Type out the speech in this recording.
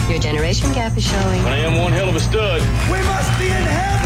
Your generation gap is showing. But I am one hell of a stud. We must be in hell